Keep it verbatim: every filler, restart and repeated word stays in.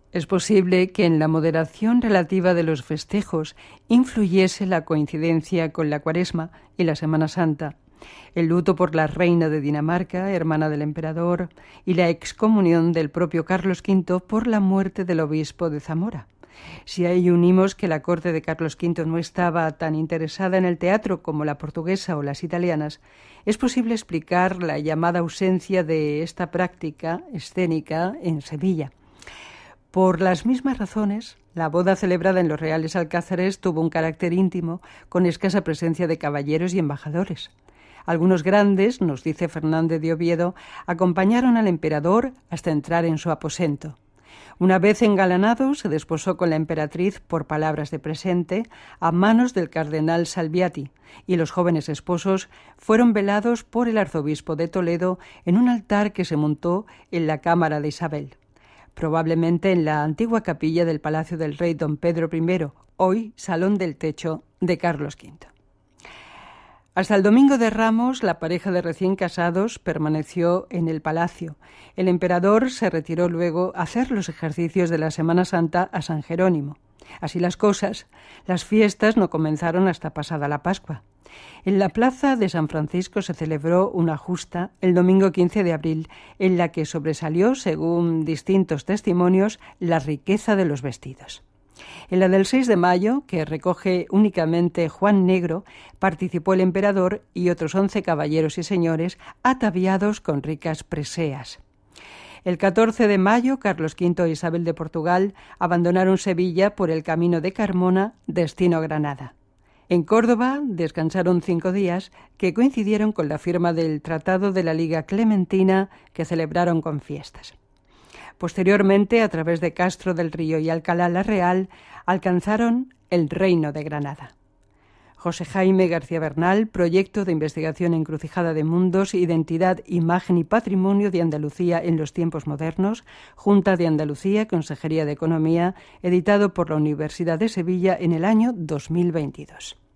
Es posible que en la moderación relativa de los festejos influyese la coincidencia con la Cuaresma y la Semana Santa, el luto por la reina de Dinamarca, hermana del emperador, y la excomunión del propio Carlos quinto por la muerte del obispo de Zamora. Si a ello unimos que la corte de Carlos quinto no estaba tan interesada en el teatro como la portuguesa o las italianas, es posible explicar la llamada ausencia de esta práctica escénica en Sevilla. Por las mismas razones, la boda celebrada en los Reales Alcázares tuvo un carácter íntimo, con escasa presencia de caballeros y embajadores. Algunos grandes, nos dice Fernández de Oviedo, acompañaron al emperador hasta entrar en su aposento. Una vez engalanado, se desposó con la emperatriz por palabras de presente a manos del cardenal Salviati, y los jóvenes esposos fueron velados por el arzobispo de Toledo en un altar que se montó en la cámara de Isabel, probablemente en la antigua capilla del Palacio del Rey don Pedro primero, hoy Salón del Techo de Carlos quinto. Hasta el Domingo de Ramos, la pareja de recién casados permaneció en el palacio. El emperador se retiró luego a hacer los ejercicios de la Semana Santa a San Jerónimo. Así las cosas, las fiestas no comenzaron hasta pasada la Pascua. En la plaza de San Francisco se celebró una justa el domingo quince de abril, en la que sobresalió, según distintos testimonios, la riqueza de los vestidos. En la del seis de mayo, que recoge únicamente Juan Negro, participó el emperador y otros once caballeros y señores ataviados con ricas preseas. El catorce de mayo, Carlos quinto e Isabel de Portugal abandonaron Sevilla por el camino de Carmona, destino Granada. En Córdoba descansaron cinco días, que coincidieron con la firma del Tratado de la Liga Clementina, que celebraron con fiestas. Posteriormente, a través de Castro del Río y Alcalá la Real, alcanzaron el Reino de Granada. José Jaime García Bernal, Proyecto de Investigación Encrucijada de Mundos, Identidad, Imagen y Patrimonio de Andalucía en los Tiempos Modernos, Junta de Andalucía, Consejería de Economía, editado por la Universidad de Sevilla en el año dos mil veintidós.